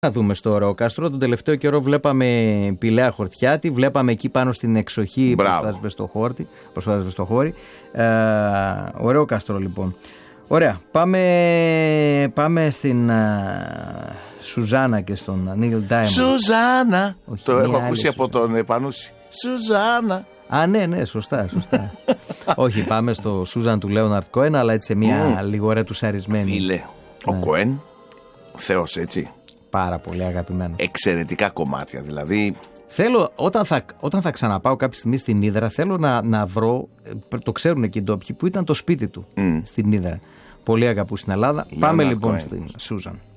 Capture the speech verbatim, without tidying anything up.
Να δούμε στο Ωρεόκαστρο. Τον τελευταίο καιρό βλέπαμε Πηλαία Χορτιάτη, βλέπαμε εκεί πάνω στην εξοχή προς το Ασβεστοχώρι. Ε, Ωρεόκαστρο λοιπόν. Ωραία. Πάμε, πάμε στην uh, Σουζάνα και στον Νίλ Ντάιμοντ. Σουζάνα! Όχι, το έχω άλλη ακούσει από τον Επανούση. Σουζάνα! Α, ναι, ναι, σωστά, σωστά. Όχι, πάμε στο Σούζαν του Λέοναρτ Κόεν, αλλά έτσι σε μια mm. λίγο ρετουσαρισμένη. Φίλε, ναι. Ο Κόεν, θεός, έτσι. Πάρα πολύ αγαπημένο. Εξαιρετικά κομμάτια, δηλαδή. Θέλω, όταν θα, όταν θα ξαναπάω κάποια στιγμή στην Ύδρα, θέλω να, να βρω, το ξέρουν εκεί οι ντόπιοι, που ήταν το σπίτι του mm. στην Ύδρα. Πολύ αγαπού στην Ελλάδα. Λέοναρτ Πάμε λοιπόν Κόεν. Στην Σούζαν.